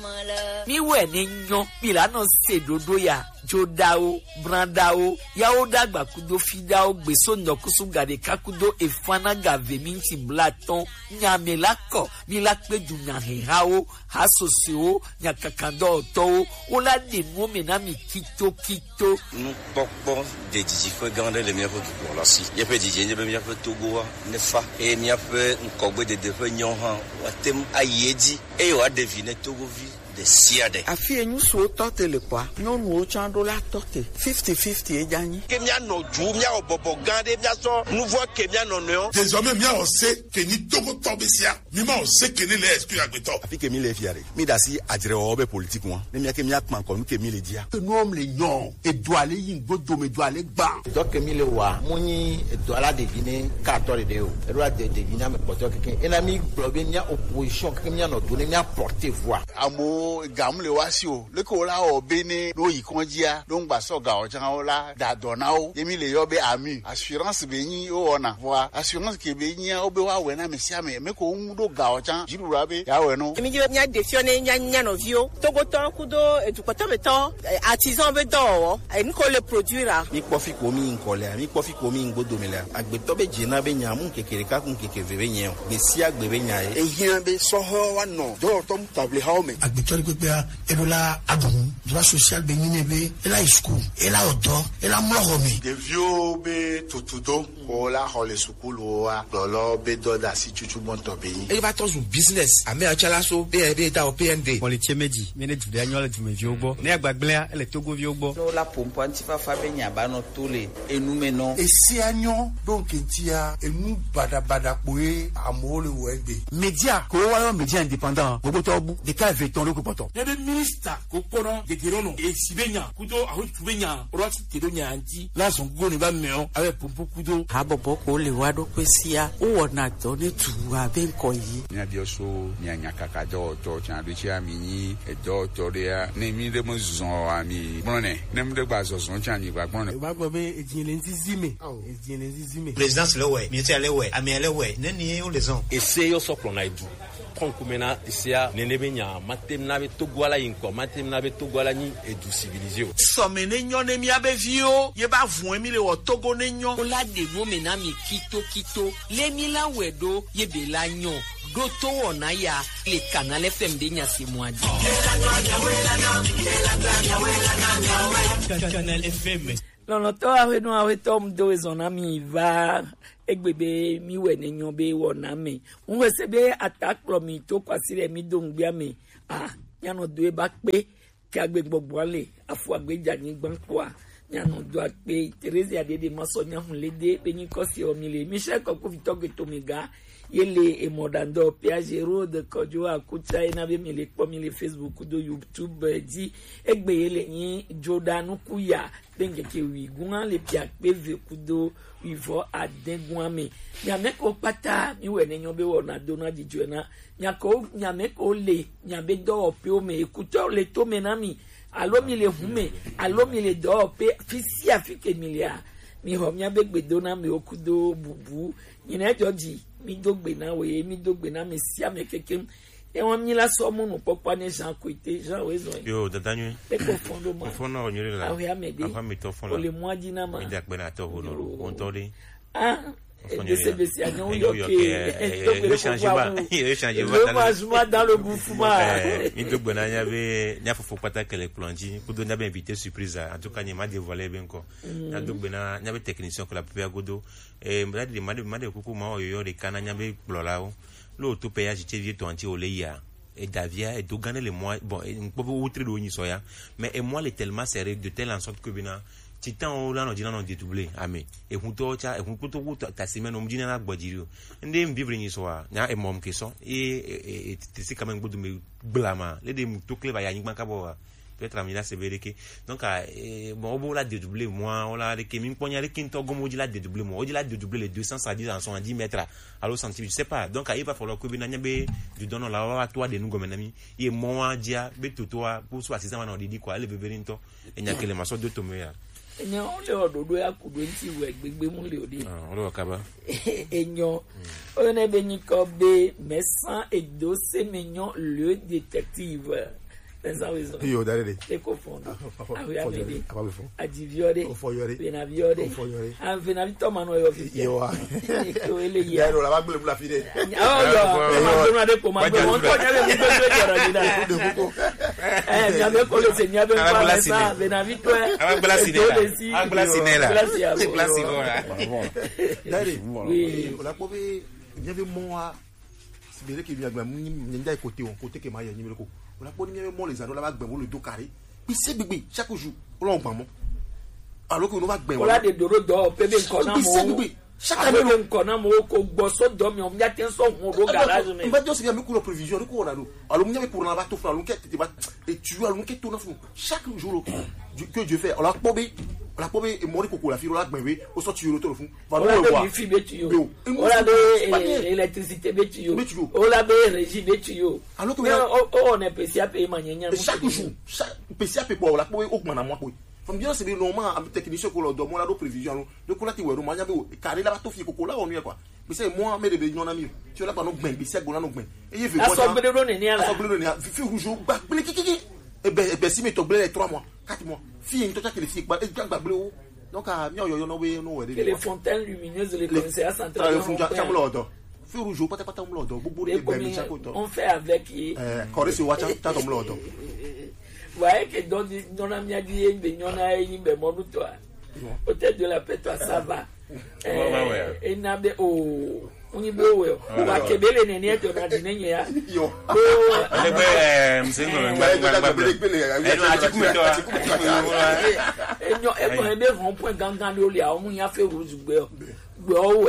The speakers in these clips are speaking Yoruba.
mi we ni nyon mi la no se dodo ya jodao brandao yao dagba kudo fidao gbeso nokusu gade kakudo efana gave minti blaton nyame lako mi la pe du nya hao asosio nya kakando to o la de mo mena mi kito nous pokpo de dijifo gande le mieux pour la si y a peu dijé be mi a peu togo ne fa et mi a peu nkogbe de defo nyon han watem ayedi e yo a deviner togo vi de siade afi enyu so tote le kwa no nu o chando la tote 50-50 e jani ke mi ano ju mi a bobo gande mi a so nouveau ke mi ano no désormais mi a on sait que ni togo tobesia mi ma on sait que ni le excuse agbeto afi ke mi le fiare mi da si adire obe politique won ne mi ke mi akman ko mi ke mi le dia que nous le non et doit aller yin godo me doit aller gba donc mi le wa muni doit la deviner 14 de o e doit deviner me poto ke ena mi blobe nya opposition ke mi ano to ne mi a porter voix amo gamle wasio le ko la obene no yikonjia do ngba so ga o jan o la da donao yemi le yobe ami assurance be yin o ona voa assurance ke be yin o be wa we na me sia me ko do ga o jan jirura be ya we no mi je nya defione nya no vio togo to kudo edukoto beto artisan be do en ko le produire mi kofi ko mi nkole mi kofi ko mi ngodo mele agbeto be jina be nya mu kekere ka kun kekeve be nya be si agbe be nya e yin be so ho wa no do to table ha o me agbeto gbegbe elola adun droit social be nyine be ela school ela odo ela moromi de vieux be tutudo ko la hole school wa lolo be do da si chuchu monto be yin e ba to business ame achala so be ta o PND politie meji manage de anyola du meji ogbo ne agbagble ele togo vi ogbo no la pompo antifa fa be nya ba no tole enu me no e si anyo donc ntia enu bada poe amole wegbe media ko wa media indépendant gogo to bu de ka veton lo ko poto ne be minister ko kono de gerono e sibenya kudo aho tubenya roti tedonya anti la zongo ni ba meo ave pompo kudo ha bobo ko le wa do kwesia o wona to ne tuwa be nko yi nya bi so nya nya kaka do to chan do chi ami ni e do to de ya ne mi de mo zon ami brone ne mi de gba zon chan ni gba brone ba gbo be ejinle nzizime ejinle nzizime présidence le we militaire le we ami le we ne ni o les on essaye yo so plona idu konkumena isia nenebenya matemna be togwala yinko matemna be togwala ni edu civilisé so menenyo ne mi abevio ye ba vun mi le wo togo nenyo ola de mo mena mi kito le mi la wedo ye be la nyon do to wona ya le canal FM de nya se moadi canal FM lono to awe to mdo ezona mi va egbebe mi we nenyo be wona me unwe se be attack pro mi to kwasire mi do ngbia me yano do e ba pe ka gbegbo ale afu agbeja ni gbanpo yano do pe Teresa de maso nya hunlede pe ni kosi o mi le Michel ko vitoge to mega yele e modando piagero de kojo akuta ina be mi le po mi le Facebook do YouTube di egbe yele yin Jordan kuya denge ke wi gun le pia pe ve kudo ivo adengun mi ya me ko pata mi we ne nyon be wona dona dijo na nya me ko le nya be do pe o me ekuto le to me na mi alo mi le hume alo mi le do pe fisi afike milia mi ho nya be gbedo na mi okudo bubu nyina joji mi dogbe na we mi dogbe na mi sia me kekem e won mi la so mu no popa ne Jean Koité Jean wezo yo dadanu e ko fondo mo fondo o nyire la awe amede afa mi to fondo o le moadi na ma mi dakbe na to honoro on to le c'est agnon yo que changer dans le bouffement il dogbe na nya be nya fofo pata kele plonji kudo nya be invité surprise en tout cas nya ma dévoiler ben ko nya dogbe na nya be technicien ko la papa godo e made kuku ma yo de kana nya be blolao lo to péage ti vie to anti oleya et Davia et do gagner les mois bon on peut outre do ni soya mais et moi les tellement serré de telle en sorte que bina titan là non dina non dédoublé amé et huto cha et huto ta semaine on dina na gbodiro ndé mbivre ni soya nya e mom ke so et c'est quand même godo me blama les de to clé va ya nyima kabo peut-être amila c'est vrai que donc bon on la dédoubler moi on la que mi ponya le kinto gomo di la dédoubler moi on dit la dédoubler les 200 ça dit en 110 mètres à l'eau centimètre je sais pas donc il va falloir que bina be du donner la wa toi de nous gomenami et moi dia be toto pour soit 6 ans on dit quoi le bébé into et nya que les maçons de tomer enyo le ododo ya kudo nti we gbegbe mu le odi on le kaba enyo on e be ni ko be médecin et dossier mignon le détective pensa wezo yo dare eko fondo awe amede abafo ajiviode ofoyore benaviode an venavito mano yo yo ko ele ya no la ba gbele bula fi de yo ma de ko ma gbe won to nyale mi to je jara ni da nyabe ko le se nyabe pa sa benavito agbala sinela agbala sinela dare oui on a pové nyabe moa sibere ki mi agba nyanda côté on côté ke ma ya nyime ko on a poni nyabe mo les ado la ba gbe wo le do carré puis c'est gbegbe chaque jour on l'a gbamo alors que no ba gbe wo la de doro do pebe nko na mo chaque année on kona mo ko gboso do mi o mi aten so ho ro garage me mba just bien mi ko la prévision ko na do alors nyabe pour na ba to fra lo ke te ba et tu alors ke to na fu chaque jour que Dieu fait on l'a pobé et mori koko la fi la gbenwe o so ti yoro to lo fun va no wa mi fi be ti yo o la be électricité be ti yo o la be régie be ti yo alors que on est PCA paye manyanya chaque jour PCA paye pour la po o kuma na mo po fam bien c'est bien normal am technicien ko lo do mo la do prévision de ko la ti wero manya be o carré la ba to fi koko la on y quoi mais c'est moi me de be nyona mi tu la pa no gben PCA go na no gben e ye fe ko so bele do ne ni ala so bele do ni fi rouge ba bele kiki e be si me to bele 3 mois 4 mois fille toi qui les filles ba ba bleu donc a mi oyo no we no we les fontaines lumineuses les commissariats centraux feu rouge pas ta mlodo gbogbo le be mi chako to on fait avec correct wa ta to mlodo ouais que don na mi adi be nyona yin be mo to peut-être de la paix toi ça va et na be o oni be o wa kebele ne ne to na dinenye ya yo ele be msengo enyo e ko be ron point gangan le ole a o mu ya fe rouge gbe owe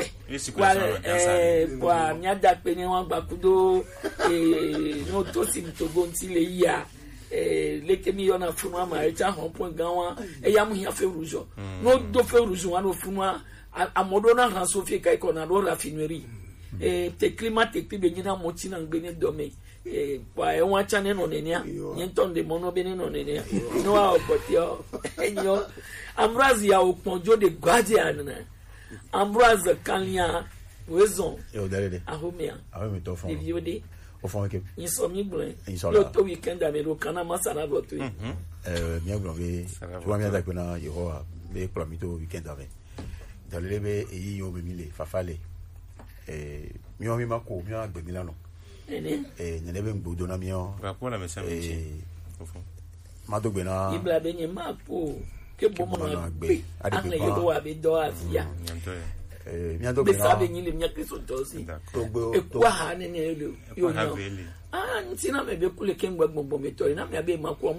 kwa nyada pe ni won gba kudo no to si to go nti le ya leke mi yona funu ama e cha hon point gan wa e ya mu ya fe rouge no do fe rouge wa no funu amodo na ran sofie kai ko na do raffinerie te climat te pe nyina mo chi na ngbe ni do me kwa e won cha ne no ne nia nton de mono be ni no ne nia no a opotio enyo Ambroise ya oponjo de guardian na Ambroise Kanya raison ahomia to fond de viode au fond que ils sont mis blanc le to weekend americana masana voto mi agblove tu vois mi adako na yehowa be promito weekend avec dans le lebe e yo be mile fafale mi o mi mako mi agbe mi lano nyele be ngbodo na mi o rapport la message au fond ma dogbe na ibla be nye mako ke bomo na gbe ane yo wa be do afia mi ando be na be sabe nyi le mi akristo tosi e kwa ha ne ne yo yo ntina me be kule ke ngba gbogbo me to na me be mako